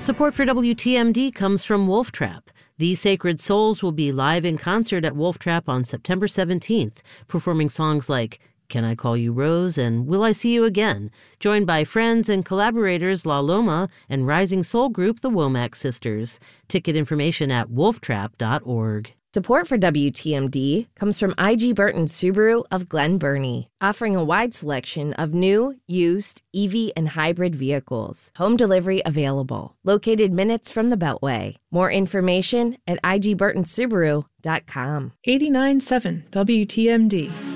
Support for WTMD comes from Wolf Trap. These Sacred Souls will be live in concert at Wolf Trap on September 17th, performing songs like Can I Call You Rose and Will I See You Again, joined by friends and collaborators La Loma and rising soul group the Womack Sisters. Ticket information at wolftrap.org. Support for WTMD comes from IG Burton Subaru of Glen Burnie, offering a wide selection of new, used, EV, and hybrid vehicles. Home delivery available. Located minutes from the Beltway. More information at igburtonsubaru.com. 89.7 WTMD.